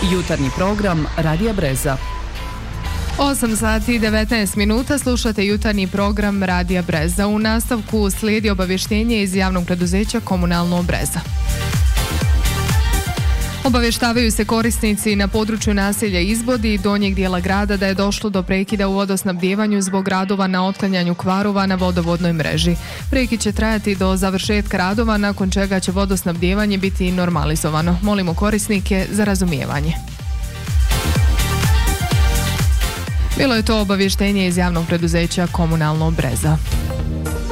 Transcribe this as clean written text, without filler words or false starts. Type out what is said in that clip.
Jutarnji program Radija Breza. 8 sati i 19 minuta slušate jutarnji program Radija Breza. U nastavku slijedi obavještenje iz javnog preduzeća Komunalno Breza. Obavještavaju se korisnici na području naselja Izbodi i donjeg dijela grada da je došlo do prekida u vodosnabdijevanju zbog radova na otklanjanju kvarova na vodovodnoj mreži. Prekid će trajati do završetka radova, nakon čega će vodosnabdijevanje biti normalizovano. Molimo korisnike za razumijevanje. Bilo je to obavještenje iz javnog preduzeća Komunalno Breza.